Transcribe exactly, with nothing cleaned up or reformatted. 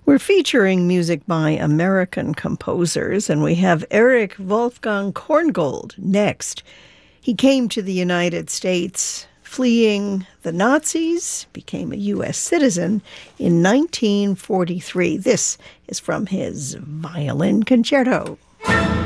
We're featuring music by American composers, and we have Erich Wolfgang Korngold next. He came to the United States fleeing the Nazis, became a U S citizen in nineteen forty-three. This is from his Violin Concerto.